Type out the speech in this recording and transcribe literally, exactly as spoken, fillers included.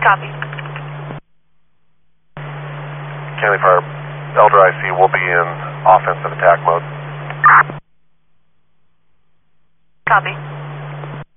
Copy. Kennedy Fire, Elder I C will be in offensive attack mode. Copy.